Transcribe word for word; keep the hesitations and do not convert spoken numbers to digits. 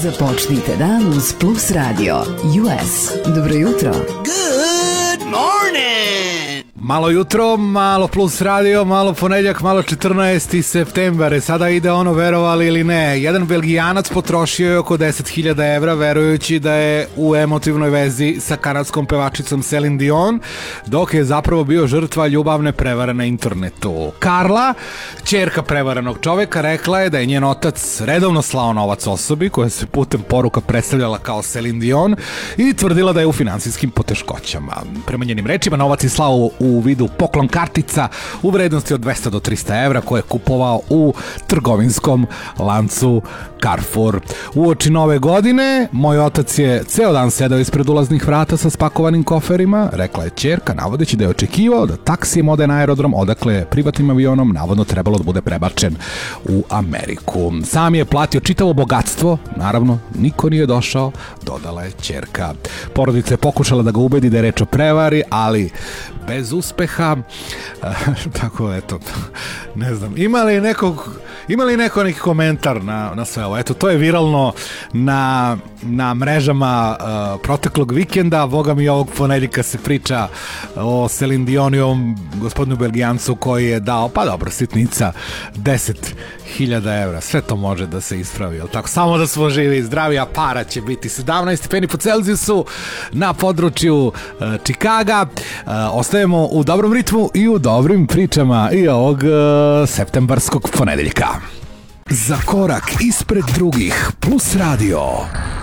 Započnite dan uz Plus Radio U S. Dobro jutro. Good morning! Malo jutro, malo Plus Radio, malo ponedjeljak, malo četrnaesti septembar. Sada ide ono, verovali ili ne. Jedan Belgijanac potrošio je oko deset hiljada evra verujući da je u emotivnoj vezi sa kanadskom pevačicom Celine Dion, dok je zapravo bio žrtva ljubavne prevare na internetu. Karla, ćerka prevarenog čoveka, rekla je da je njen otac redovno slao novac osobi koja se putem poruka predstavljala kao Celine Dion i tvrdila da je u finansijskim poteškoćama. Prema njenim rečima, novac je slao u vidu poklon kartica u vrednosti od dvesta do trista evra koje je kupovao u trgovinskom lancu Carrefour. Uoči nove godine, moj otac je ceo dan sedao ispred ulaznih vrata sa spakovanim koferima, rekla je ćerka, navodeći da je očekivao da taksijem ode na aerodrom, odakle je privatnim avionom navodno trebalo da bude prebačen u Ameriku. Sam je platio čitavo bogatstvo, naravno, niko nije došao, dodala je ćerka. Porodica je pokušala da ga ubedi da je reč o prevari, ali bez uspeha. Tako, eto, ne znam, ima li nekog, ima li neko neki komentar na, na sve ovo? Eto, to je viralno na, na mrežama uh, proteklog vikenda. Boga mi, ovog ponedjeljka se priča o Celine Dion i ovom gospodinu Belgijancu koji je dao, pa dobro, sitnica, deset hiljada evra. Sve to može da se ispravi, jel tako? Samo da smo živi i zdravi, a para će biti sedamnaest stepeni po Celzijusu na području uh, Čikaga. Uh, ostajemo u dobrom ritmu i u dobrim pričama i ovog uh, septembarskog ponedeljka. Za korak ispred drugih, Plus Radio.